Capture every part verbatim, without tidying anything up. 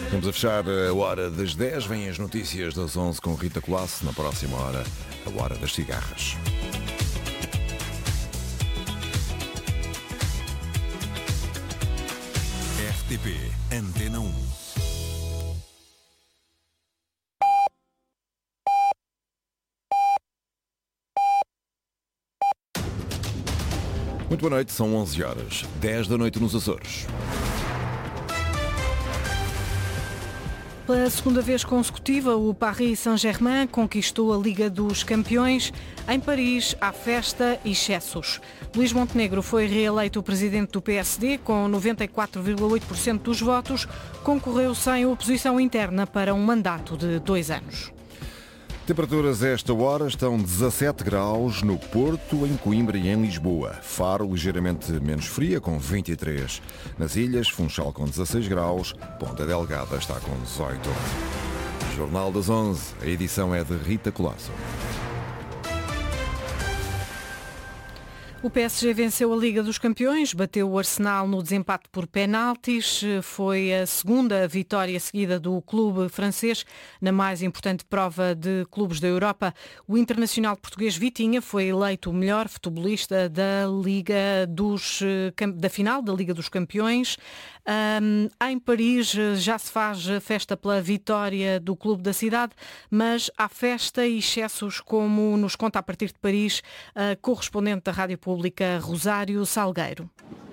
Vamos a fechar a hora das dez. Vêm as notícias das onze com Rita Colasso. Na próxima hora, a hora das cigarras. R T P Antena um. Muito boa noite, são onze horas, dez da noite nos Açores. Pela segunda vez consecutiva, o Paris Saint-Germain conquistou a Liga dos Campeões. Em Paris, há festa e excessos. Luís Montenegro foi reeleito presidente do P S D com noventa e quatro vírgula oito por cento dos votos. Concorreu sem oposição interna para um mandato de dois anos. Temperaturas a esta hora estão dezassete graus no Porto, em Coimbra e em Lisboa. Faro ligeiramente menos fria, com vinte e três. Nas ilhas, Funchal com dezasseis graus, Ponta Delgada está com dezoito. Jornal das onze, a edição é de Rita Colasso. O P S G venceu a Liga dos Campeões, bateu o Arsenal no desempate por penaltis. Foi a segunda vitória seguida do clube francês na mais importante prova de clubes da Europa. O internacional português Vitinha foi eleito o melhor futebolista da Liga dos, da final da Liga dos Campeões. Um, em Paris já se faz festa pela vitória do clube da cidade, mas há festa e excessos, como nos conta a partir de Paris a correspondente da Rádio Pública Rosário Salgueiro.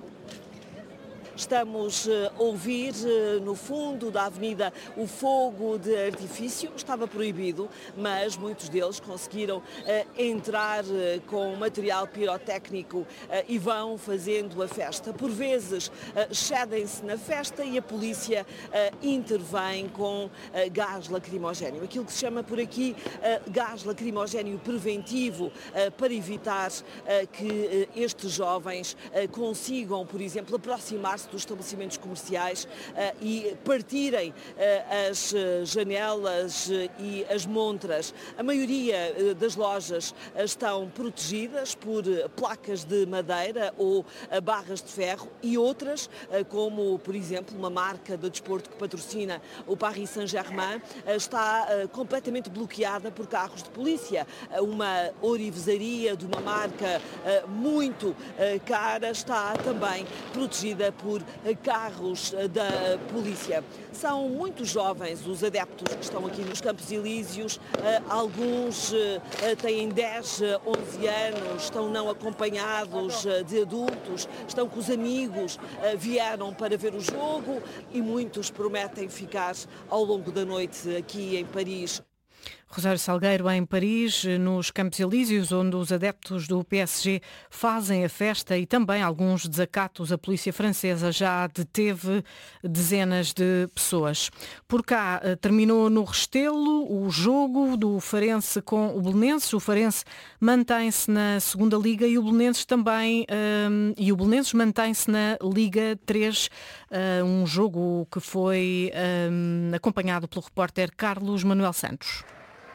Estamos a ouvir no fundo da avenida o fogo de artifício. Estava proibido, mas muitos deles conseguiram entrar com material pirotécnico e vão fazendo a festa. Por vezes excedem-se na festa e a polícia intervém com gás lacrimogéneo. Aquilo que se chama por aqui gás lacrimogéneo preventivo, para evitar que estes jovens consigam, por exemplo, aproximar-se dos estabelecimentos comerciais uh, e partirem uh, as uh, janelas uh, e as montras. A maioria uh, das lojas uh, estão protegidas por uh, placas de madeira ou uh, barras de ferro, e outras, uh, como por exemplo uma marca de desporto que patrocina o Paris Saint-Germain, uh, está uh, completamente bloqueada por carros de polícia. Uh, uma orivesaria de uma marca uh, muito uh, cara está também protegida por carros da polícia. São muito jovens os adeptos que estão aqui nos Campos Elíseos. Alguns têm dez, onze anos, estão não acompanhados de adultos, estão com os amigos, vieram para ver o jogo, e muitos prometem ficar ao longo da noite aqui em Paris. Rosário Salgueiro, em Paris, nos Campos Elíseos, onde os adeptos do P S G fazem a festa e também alguns desacatos. A polícia francesa já deteve dezenas de pessoas. Por cá, terminou no Restelo o jogo do Farense com o Belenenses. O Farense mantém-se na segunda Liga e o Belenenses também, um, e o Belenenses mantém-se na Liga três, uh, um jogo que foi um, acompanhado pelo repórter Carlos Manuel Santos.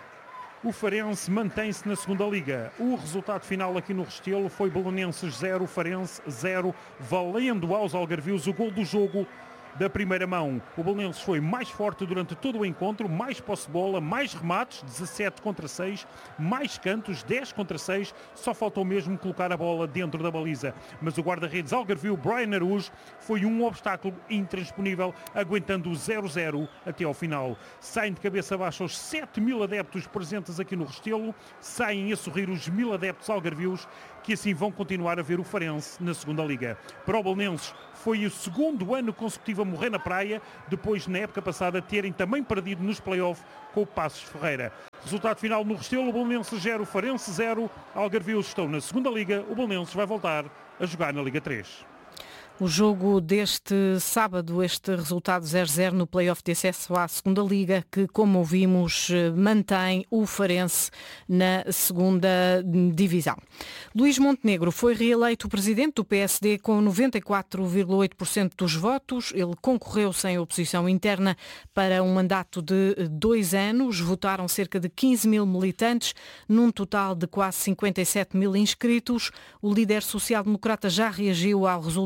O Farense mantém-se na segunda Liga. O resultado final aqui no Restelo foi Belenenses zero, Farense zero, valendo aos algarvios o gol do jogo da primeira mão. O Belenenses foi mais forte durante todo o encontro, mais posse de bola, mais remates, dezassete contra seis, mais cantos, dez contra seis, só faltou mesmo colocar a bola dentro da baliza. Mas o guarda-redes algarvio, Brian Araújo, foi um obstáculo intransponível, aguentando o zero zero até ao final. Saem de cabeça abaixo os sete mil adeptos presentes aqui no Restelo, saem a sorrir os mil adeptos algarvios, que assim vão continuar a ver o Farense na segunda Liga. Para o Belenenses, foi o segundo ano consecutivo a morrer na praia, depois na época passada terem também perdido nos play-off com o Passos Ferreira. Resultado final no Restelo, o Belenenses zero, Farense zero, algarvios estão na segunda Liga, o Belenenses vai voltar a jogar na Liga três. O jogo deste sábado, este resultado zero zero no play-off de acesso à segunda Liga, que, como ouvimos, mantém o Farense na segunda divisão. Luís Montenegro foi reeleito presidente do P S D com noventa e quatro vírgula oito por cento dos votos. Ele concorreu sem oposição interna para um mandato de dois anos. Votaram cerca de quinze mil militantes, num total de quase cinquenta e sete mil inscritos. O líder social-democrata já reagiu ao resultado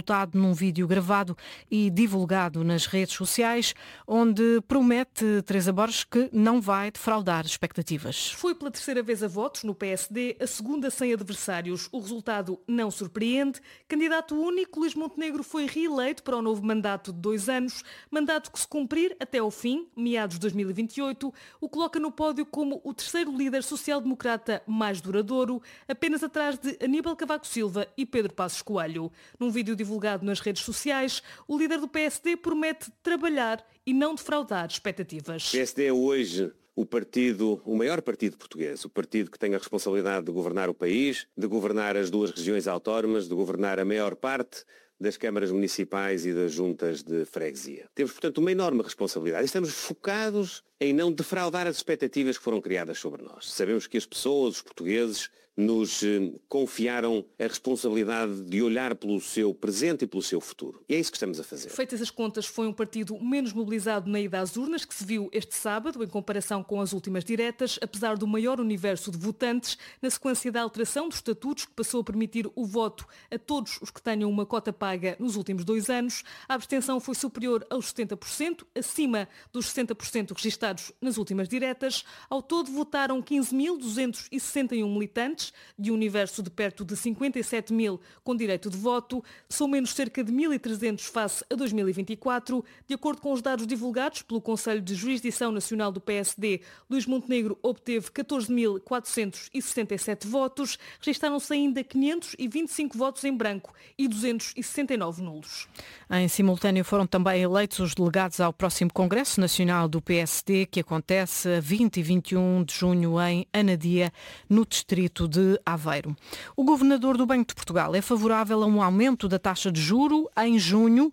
num vídeo gravado e divulgado nas redes sociais, onde promete Teresa Borges que não vai defraudar expectativas. Foi pela terceira vez a votos no P S D, a segunda sem adversários. O resultado não surpreende. Candidato único, Luís Montenegro foi reeleito para o novo mandato de dois anos, mandato que se cumprir até ao fim, meados de dois mil e vinte e oito, o coloca no pódio como o terceiro líder social-democrata mais duradouro, apenas atrás de Aníbal Cavaco Silva e Pedro Passos Coelho. Num vídeo divulgado nas redes sociais, o líder do P S D promete trabalhar e não defraudar expectativas. O P S D é hoje o partido, o maior partido português, o partido que tem a responsabilidade de governar o país, de governar as duas regiões autónomas, de governar a maior parte das câmaras municipais e das juntas de freguesia. Temos, portanto, uma enorme responsabilidade e estamos focados em não defraudar as expectativas que foram criadas sobre nós. Sabemos que as pessoas, os portugueses, nos eh, confiaram a responsabilidade de olhar pelo seu presente e pelo seu futuro. E é isso que estamos a fazer. Feitas as contas, foi um partido menos mobilizado na ida às urnas, que se viu este sábado, em comparação com as últimas diretas, apesar do maior universo de votantes, na sequência da alteração dos estatutos, que passou a permitir o voto a todos os que tenham uma cota paga nos últimos dois anos. A abstenção foi superior aos setenta por cento, acima dos sessenta por cento registados nas últimas diretas. Ao todo, votaram quinze mil duzentos e sessenta e um militantes, de um universo de perto de cinquenta e sete mil com direito de voto, são menos cerca de mil e trezentos face a dois mil e vinte e quatro. De acordo com os dados divulgados pelo Conselho de Jurisdição Nacional do P S D, Luís Montenegro obteve catorze mil quatrocentos e sessenta e sete votos, registaram-se ainda quinhentos e vinte e cinco votos em branco e duzentos e sessenta e nove nulos. Em simultâneo foram também eleitos os delegados ao próximo Congresso Nacional do P S D, que acontece a vinte e vinte e um de junho em Anadia, no distrito de Aveiro. O governador do Banco de Portugal é favorável a um aumento da taxa de juro em junho,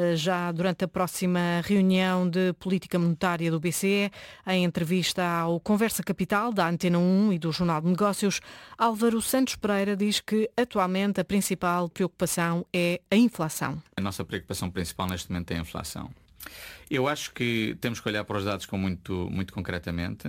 já durante a próxima reunião de política monetária do B C E. Em entrevista ao Conversa Capital da Antena um e do Jornal de Negócios, Álvaro Santos Pereira diz que atualmente a principal preocupação é a inflação. A nossa preocupação principal neste momento é a inflação. Eu acho que temos que olhar para os dados com muito, muito concretamente.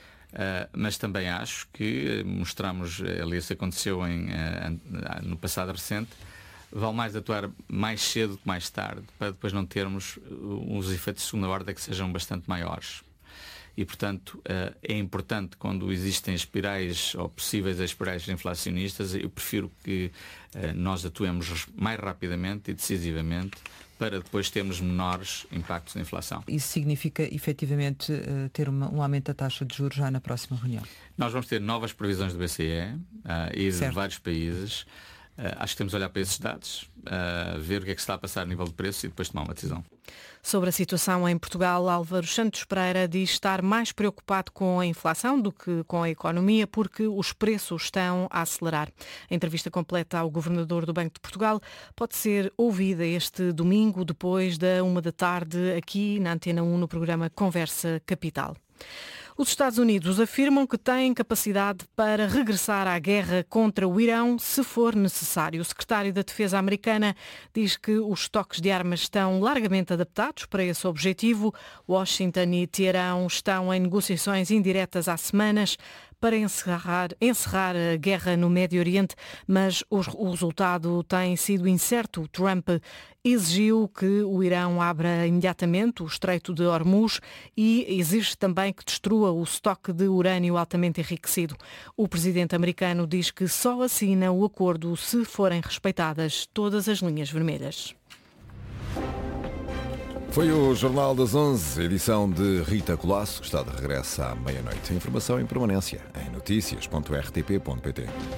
Uh, mas também acho que mostramos, ali isso aconteceu em, uh, no passado recente, vale mais atuar mais cedo que mais tarde, para depois não termos os efeitos de segunda ordem que sejam bastante maiores. E, portanto, uh, é importante quando existem espirais ou possíveis espirais inflacionistas, eu prefiro que uh, nós atuemos mais rapidamente e decisivamente para depois termos menores impactos na inflação. Isso significa, efetivamente, ter uma, um aumento da taxa de juros já na próxima reunião? Nós vamos ter novas previsões do B C E uh, e certo. de vários países. Uh, acho que temos de olhar para esses dados, uh, ver o que é que se está a passar a nível de preço e depois tomar uma decisão. Sobre a situação em Portugal, Álvaro Santos Pereira diz estar mais preocupado com a inflação do que com a economia, porque os preços estão a acelerar. A entrevista completa ao governador do Banco de Portugal pode ser ouvida este domingo, depois da uma da tarde, aqui na Antena um, no programa Conversa Capital. Os Estados Unidos afirmam que têm capacidade para regressar à guerra contra o Irão se for necessário. O secretário da Defesa americana diz que os estoques de armas estão largamente adaptados para esse objetivo. Washington e Teherão estão em negociações indiretas há semanas para encerrar, encerrar a guerra no Médio Oriente, mas o, o resultado tem sido incerto. Trump exigiu que o Irão abra imediatamente o Estreito de Hormuz e exige também que destrua o estoque de urânio altamente enriquecido. O presidente americano diz que só assina o acordo se forem respeitadas todas as linhas vermelhas. Foi o Jornal das onze, edição de Rita Colasso, que está de regresso à meia-noite. Informação em permanência em notícias ponto r t p ponto p t.